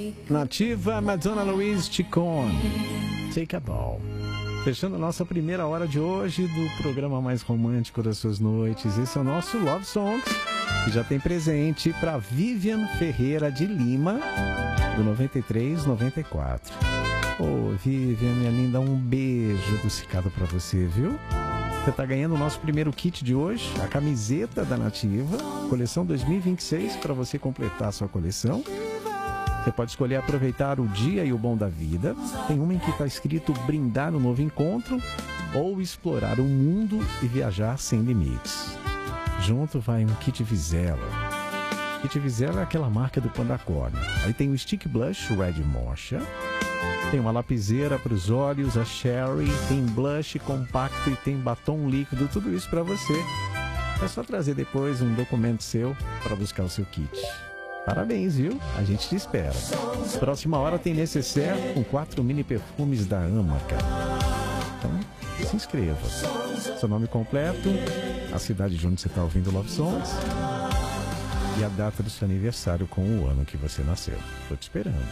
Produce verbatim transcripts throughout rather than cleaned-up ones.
Nativa, Madonna Louise Chicon, Take a Ball. Fechando a nossa primeira hora de hoje do programa mais romântico das suas noites. Esse é o nosso Love Songs, que já tem presente para Vivian Ferreira de Lima, do noventa e três noventa e quatro. Ô, oh, Vivian, minha linda, um beijo adocicado para você, viu? Você tá ganhando o nosso primeiro kit de hoje, a camiseta da Nativa, coleção dois mil e vinte e seis, para você completar a sua coleção. Você pode escolher aproveitar o dia e o bom da vida. Tem uma em que está escrito brindar um novo encontro ou explorar o mundo e viajar sem limites. Junto vai um kit Vizela. Kit Vizela é aquela marca do Pandacone. Aí tem o Stick Blush Red Mocha. Tem uma lapiseira para os olhos, a Sherry. Tem blush compacto e tem batom líquido. Tudo isso para você. É só trazer depois um documento seu para buscar o seu kit. Parabéns, viu? A gente te espera. Próxima hora tem necessaire com quatro mini perfumes da Amaca. Então, se inscreva. Seu nome completo, a cidade de onde você está ouvindo Love Songs e a data do seu aniversário com o ano que você nasceu. Tô te esperando.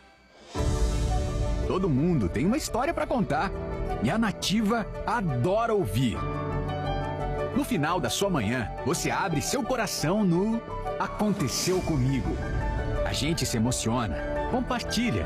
Todo mundo tem uma história para contar e a Nativa adora ouvir. No final da sua manhã, você abre seu coração no Aconteceu Comigo. A gente se emociona, compartilha